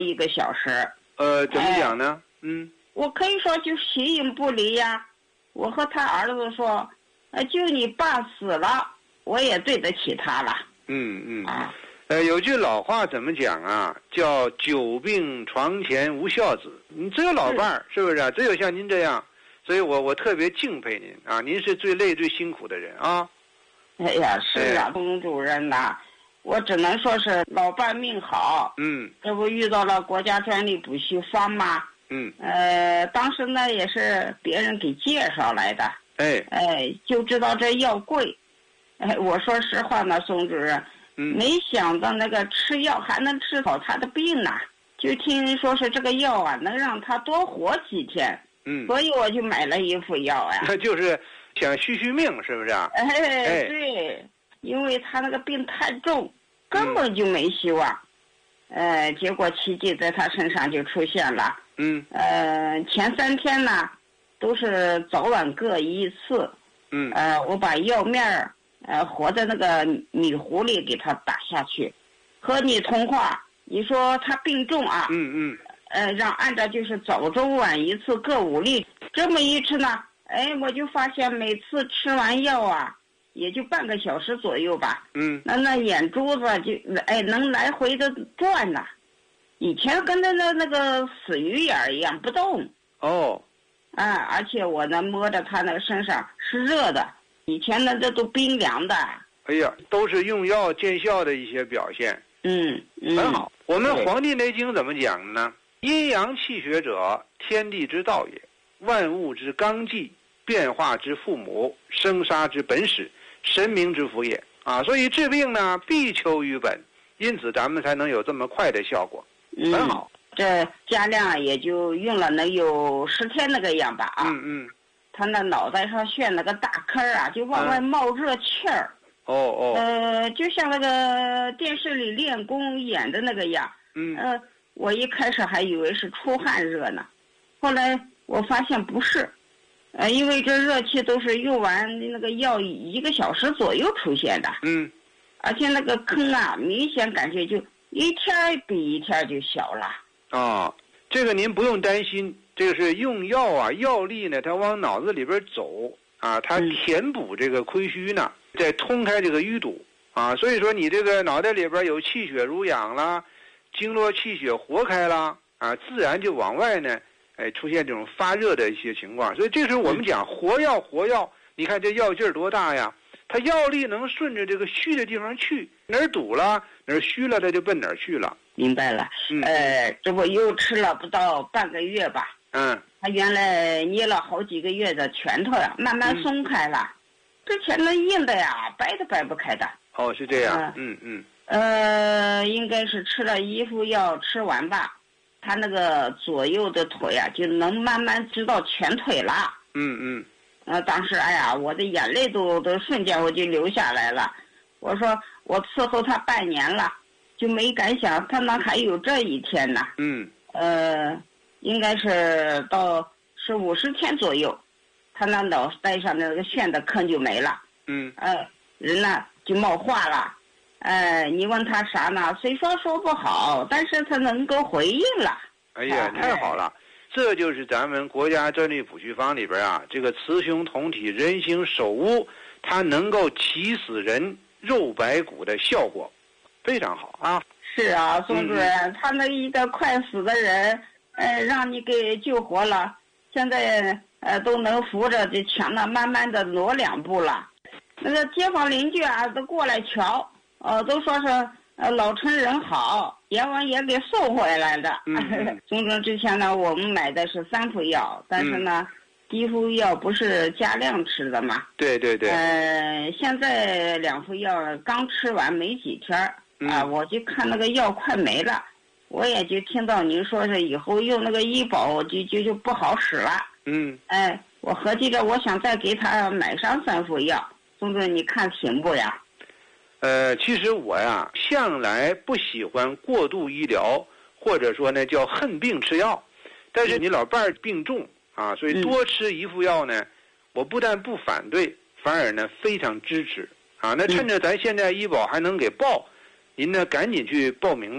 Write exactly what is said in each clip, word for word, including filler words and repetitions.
一个小时。 呃，怎么讲呢？哎、嗯， 我可以说就形影不离呀。我和他儿子说，呃，就你爸死了，我也对得起他了。 嗯嗯啊， 呃，有句老话怎么讲啊？叫久病床前无孝子。你只有老伴儿，是不是啊？只有像您这样，所以我我特别敬佩您啊！您是最累最辛苦的人啊。 哎呀，是啊，龚主任呐，我只能说是老伴命好。 嗯， 这不遇到了国家专利补习方吗？ 嗯， 呃，当时呢也是别人给介绍来的。 哎， 哎，就知道这药贵。哎，我说实话呢，宋主任， 嗯， 没想到那个吃药还能治好他的病呢。就听人说是这个药啊，能让他多活几天。 嗯， 所以我就买了一副药呀。 那就是想续续命，是不是啊？ 哎， 哎对，因为他那个病太重，根本就没希望。嗯、呃，结果奇迹在他身上就出现了。 嗯， 呃，前三天呢，都是早晚各一次。 嗯， 呃，我把药面儿呃和在那个米糊里给他打下去，和你通话。你说他病重啊？ 嗯嗯。 呃，让按照就是早中晚一次各五粒，这么一吃呢，哎，我就发现每次吃完药啊，也就半个小时左右吧。 嗯。 那那眼珠子就哎能来回的转呐，以前跟那那那个死鱼眼儿一样不动。 哦。 啊，而且我呢摸着他那个身上是热的，以前呢这都冰凉的。 哎呀，都是用药见效的一些表现。 嗯，嗯很好。我们《黄帝内经》怎么讲呢？阴阳气血者，天地之道也，万物之纲纪，变化之父母，生杀之本始，神明之福也。啊，所以治病呢，必求于本，因此咱们才能有这么快的效果。 嗯、 很好。 这加量也就用了能有十天那个样吧啊。 嗯嗯。 他那脑袋上炫了个大坑啊，就往外冒热气儿。 哦哦。 呃，就像那个电视里练功演的那个样。 嗯。 呃。我一开始还以为是出汗热呢，后来我发现不是，呃，因为这热气都是用完那个药一个小时左右出现的。 嗯， 而且那个坑啊，明显感觉就一天比一天就小了。 啊，这个您不用担心，这个是用药啊，药力呢，它往脑子里边走啊，它填补这个亏虚呢，再通开这个淤堵啊，所以说你这个脑袋里边有气血濡养啦。经络气血活开了啊，自然就往外呢，哎，出现这种发热的一些情况。所以这时候我们讲活药，活药，你看这药劲儿多大呀？它药力能顺着这个虚的地方去，哪儿堵了，哪儿虚了，它就奔哪儿去了。 明白了。 嗯、 呃，这不又吃了不到半个月吧？ 嗯。 他原来捏了好几个月的拳头呀，慢慢松开了。嗯、之前那硬的呀，掰都掰不开的。 哦，是这样。嗯嗯。 呃，应该是吃了一副药吃完吧，他那个左右的腿啊，就能慢慢知道全腿了。 嗯嗯。 呃，当时哎呀，我的眼泪都都瞬间我就流下来了。我说我伺候他半年了，就没敢想他那还有这一天呢。 嗯。 呃，应该是到是五十天左右，他那脑袋上的那个旋的坑就没了。 嗯。 呃，人呢就冒话了。哎，你问他啥呢？虽说说不好，但是他能够回应了。 哎呀，太好了！这就是咱们国家专利补虚方里边啊，这个雌雄同体人形首乌，它能够起死人肉白骨的效果，非常好啊。 是啊，宋主任，嗯、他那一个快死的人，呃，让你给救活了，现在呃都能扶着这墙呢，慢慢的挪两步了。那个街坊邻居啊，都过来瞧。呃，都说是呃老陈人好，阎王爷给送回来的。 嗯， 总之之前呢，我们买的是三副药，但是呢，嗯、第一副药不是加量吃的嘛？ 对对对。 呃，现在两副药刚吃完没几天啊、 嗯呃，我就看那个药快没了，我也就听到您说是以后用那个医保就就就不好使了。 嗯。 哎，我合计着我想再给他买上三副药，总之你看行不呀？ 呃，其实我呀，向来不喜欢过度医疗，或者说呢叫恨病吃药。但是你老伴儿病重啊，所以多吃一副药呢，我不但不反对，反而呢非常支持啊。那趁着咱现在医保还能给报，您呢赶紧去报名吧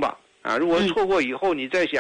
啊，如果错过以后你再想